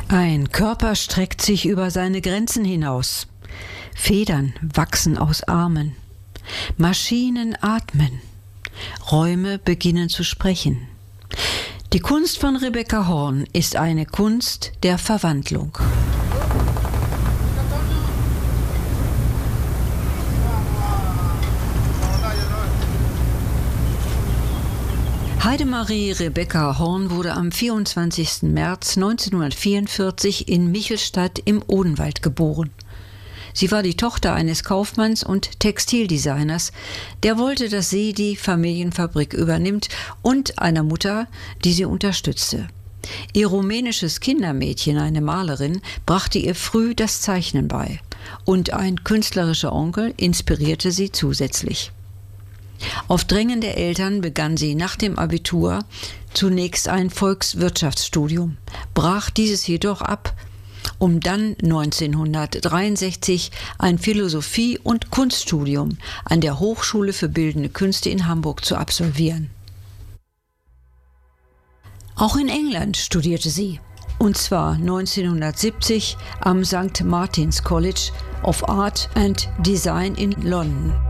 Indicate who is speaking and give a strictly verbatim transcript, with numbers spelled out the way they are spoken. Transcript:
Speaker 1: Ein Körper streckt sich über seine Grenzen hinaus. Federn wachsen aus Armen. Maschinen atmen. Räume beginnen zu sprechen. Die Kunst von Rebecca Horn ist eine Kunst der Verwandlung. Heidemarie Rebecca Horn wurde am vierundzwanzigsten März neunzehnhundertvierundvierzig in Michelstadt im Odenwald geboren. Sie war die Tochter eines Kaufmanns und Textildesigners, der wollte, dass sie die Familienfabrik übernimmt, und einer Mutter, die sie unterstützte. Ihr rumänisches Kindermädchen, eine Malerin, brachte ihr früh das Zeichnen bei, und ein künstlerischer Onkel inspirierte sie zusätzlich. Auf Drängen der Eltern begann sie nach dem Abitur zunächst ein Volkswirtschaftsstudium, brach dieses jedoch ab, um dann neunzehnhundertdreiundsechzig ein Philosophie- und Kunststudium an der Hochschule für Bildende Künste in Hamburg zu absolvieren. Auch in England studierte sie, und zwar neunzehnhundertsiebzig am Sankt Martins College of Art and Design in London.